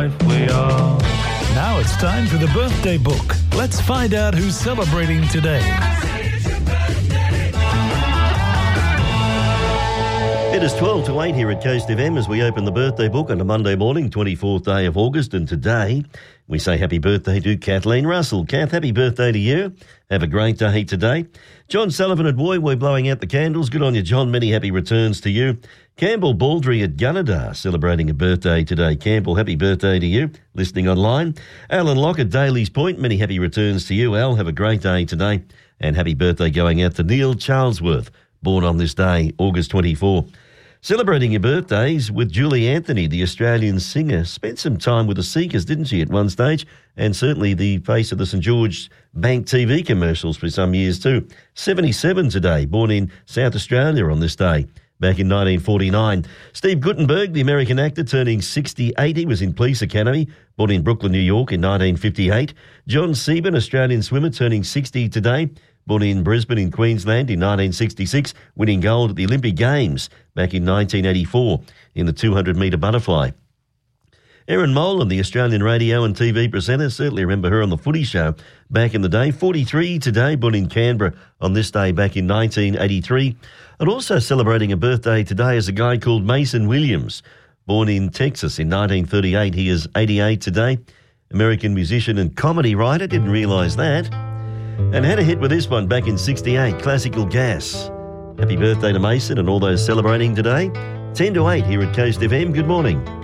We are. Now it's time for the birthday book. Let's find out who's celebrating today. It is 12 to 8 here at Coast FM as we open the birthday book on a Monday morning, 24th day of August. And today we say happy birthday to Kathleen Russell. Kath, happy birthday to you. Have a great day today. John Sullivan at Woy, we're blowing out the candles. Good on you, John. Many happy returns to you. Campbell Baldry at Gunnedah celebrating a birthday today. Campbell, happy birthday to you. Listening online. Alan Locke at Daly's Point. Many happy returns to you, Al. Have a great day today. And happy birthday going out to Neil Charlesworth, born on this day, August 24. Celebrating your birthdays with Julie Anthony, the Australian singer. Spent some time with the Seekers, didn't she, at one stage? And certainly the face of the St George Bank TV commercials for some years too. 77 today, born in South Australia on this day, back in 1949. Steve Guttenberg, the American actor, turning 68. He was in Police Academy, born in Brooklyn, New York in 1958. John Seaborn, Australian swimmer, turning 60 today. Born in Brisbane in Queensland in 1966, winning gold at the Olympic Games back in 1984 in the 200-metre butterfly. Erin Molan, the Australian radio and TV presenter, certainly remember her on The Footy Show back in the day. 43 today, born in Canberra on this day back in 1983. And also celebrating a birthday today is a guy called Mason Williams, born in Texas in 1938. He is 88 today. American musician and comedy writer, didn't realise that. And had a hit with this one back in 68, Classical Gas. Happy birthday to Mason and all those celebrating today. 10 to 8 here at Coast FM. Good morning.